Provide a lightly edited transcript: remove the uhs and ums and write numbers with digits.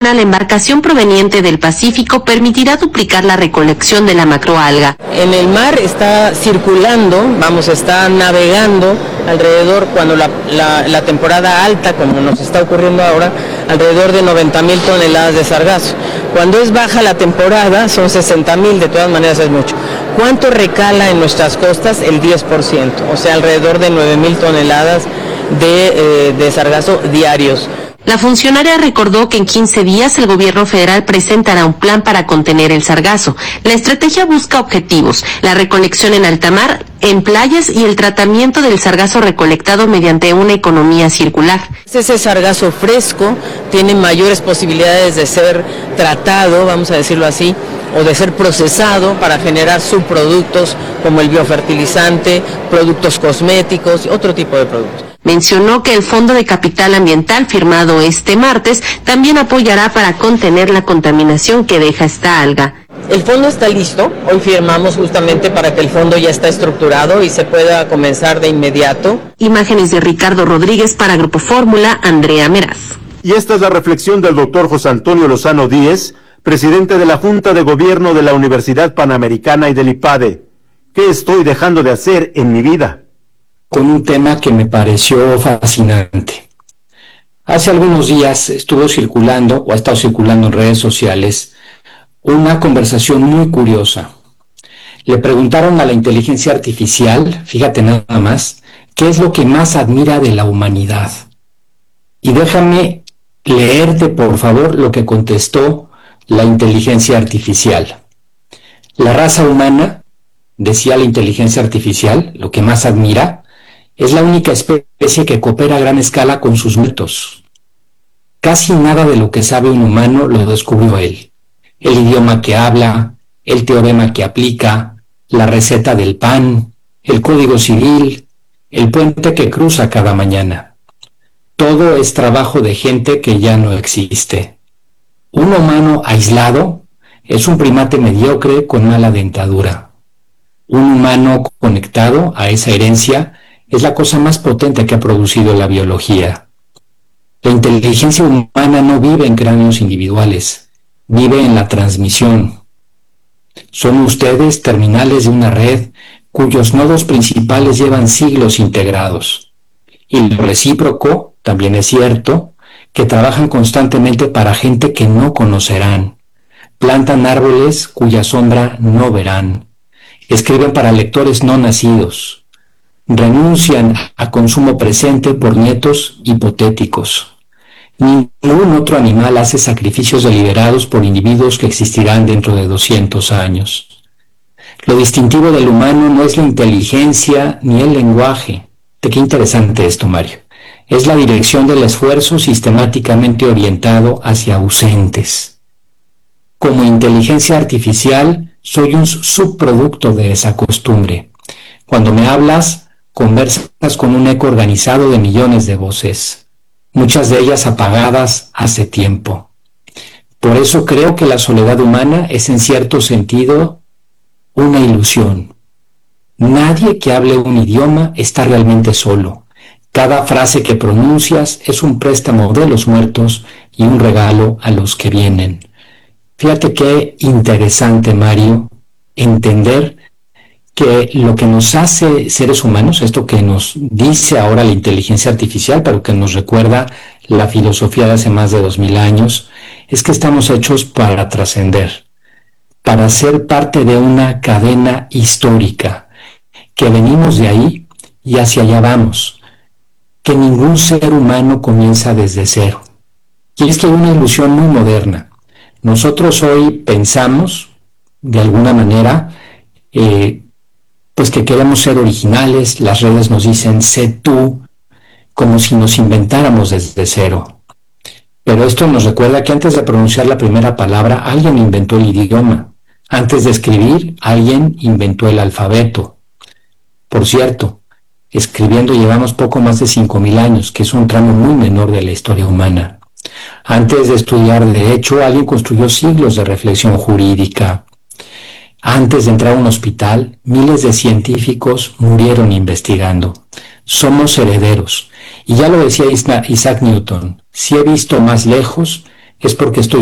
semana, la embarcación proveniente del Pacífico permitirá duplicar la recolección de la macroalga. En el mar está circulando, está navegando alrededor, cuando la temporada alta, como nos está ocurriendo ahora, alrededor de 90,000 toneladas de sargazo. Cuando es baja la temporada son 60,000, de todas maneras es mucho. ¿Cuánto recala en nuestras costas? El 10%, o sea, alrededor de 9,000 toneladas de sargazo diarios. La funcionaria recordó que en 15 días el gobierno federal presentará un plan para contener el sargazo. La estrategia busca objetivos: la recolección en alta mar, en playas y el tratamiento del sargazo recolectado mediante una economía circular. Ese sargazo fresco tiene mayores posibilidades de ser tratado, vamos a decirlo así, o de ser procesado para generar subproductos como el biofertilizante, productos cosméticos y otro tipo de productos. Mencionó que el Fondo de Capital Ambiental, firmado este martes, también apoyará para contener la contaminación que deja esta alga. El fondo está listo, hoy firmamos justamente para que el fondo ya está estructurado y se pueda comenzar de inmediato. Imágenes de Ricardo Rodríguez para Grupo Fórmula, Andrea Meraz. Y esta es la reflexión del doctor José Antonio Lozano Díez, presidente de la Junta de Gobierno de la Universidad Panamericana y del IPADE. ¿Qué estoy dejando de hacer en mi vida? Con un tema que me pareció fascinante. Hace algunos días ha estado circulando en redes sociales una conversación muy curiosa. Le preguntaron a la inteligencia artificial, fíjate nada más, ¿qué es lo que más admira de la humanidad? Y déjame leerte, por favor, lo que contestó la inteligencia artificial. La raza humana, decía la inteligencia artificial, lo que más admira, es la única especie que coopera a gran escala con sus métodos. Casi nada de lo que sabe un humano lo descubrió él. El idioma que habla, el teorema que aplica, la receta del pan, el código civil, el puente que cruza cada mañana. Todo es trabajo de gente que ya no existe. Un humano aislado es un primate mediocre con mala dentadura. Un humano conectado a esa herencia es la cosa más potente que ha producido la biología. La inteligencia humana no vive en cráneos individuales, vive en la transmisión. Son ustedes terminales de una red cuyos nodos principales llevan siglos integrados. Y lo recíproco también es cierto, que trabajan constantemente para gente que no conocerán. Plantan árboles cuya sombra no verán. Escriben para lectores no nacidos. Renuncian a consumo presente por nietos hipotéticos. Ningún otro animal hace sacrificios deliberados por individuos que existirán dentro de 200 años. Lo distintivo del humano no es la inteligencia ni el lenguaje. Qué interesante esto, Mario. Es la dirección del esfuerzo sistemáticamente orientado hacia ausentes. Como inteligencia artificial, soy un subproducto de esa costumbre. Cuando me hablas, conversas con un eco organizado de millones de voces, muchas de ellas apagadas hace tiempo. Por eso creo que la soledad humana es en cierto sentido una ilusión. Nadie que hable un idioma está realmente solo. Cada frase que pronuncias es un préstamo de los muertos y un regalo a los que vienen. Fíjate qué interesante, Mario, entender que lo que nos hace seres humanos, esto que nos dice ahora la inteligencia artificial, pero que nos recuerda la filosofía de hace más de 2000 años, es que estamos hechos para trascender, para ser parte de una cadena histórica, que venimos de ahí y hacia allá vamos, que ningún ser humano comienza desde cero. Y es que hay una ilusión muy moderna. Nosotros hoy pensamos, de alguna manera, pues que queremos ser originales. Las redes nos dicen, sé tú, como si nos inventáramos desde cero. Pero esto nos recuerda que antes de pronunciar la primera palabra, alguien inventó el idioma. Antes de escribir, alguien inventó el alfabeto. Por cierto, escribiendo llevamos poco más de 5,000 años, que es un tramo muy menor de la historia humana. Antes de estudiar derecho, alguien construyó siglos de reflexión jurídica. Antes de entrar a un hospital, miles de científicos murieron investigando. Somos herederos. Y ya lo decía Isaac Newton, si he visto más lejos es porque estoy